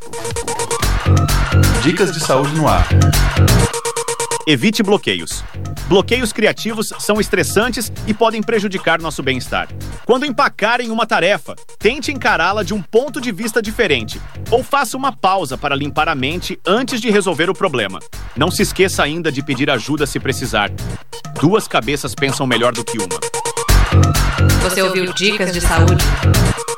Dicas de saúde no ar. Evite bloqueios. Bloqueios criativos são estressantes e podem prejudicar nosso bem-estar. Quando empacarem uma tarefa, tente encará-la de um ponto de vista diferente ou faça uma pausa para limpar a mente antes de resolver o problema. Não se esqueça ainda de pedir ajuda se precisar. 2 cabeças pensam melhor do que uma. Você ouviu Dicas de Saúde?